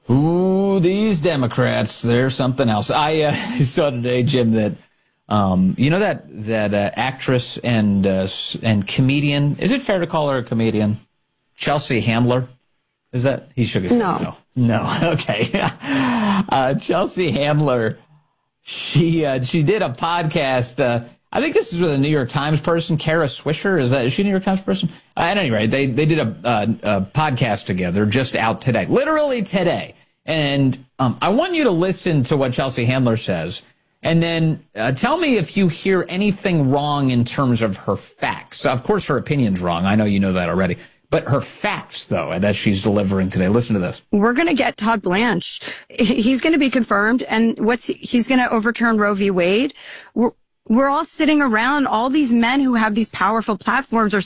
Ooh, these Democrats, they're something else. I saw today, Jim, that you know that actress and comedian. Is it fair to call her a comedian? Chelsea Handler. Is that? He shook his head. No. Okay. Chelsea Handler. She did a podcast. I think this is with a New York Times person, Kara Swisher. Is she a New York Times person? At any rate, they did a podcast together, just out today, literally today. And I want you to listen to what Chelsea Handler says, and then tell me if you hear anything wrong in terms of her facts. Of course, her opinion's wrong. I know you know that already. But her facts, though, that she's delivering today. Listen to this. We're going to get Todd Blanche. He's going to be confirmed, and he's going to overturn Roe v. Wade. We're all sitting around, all these men who have these powerful platforms are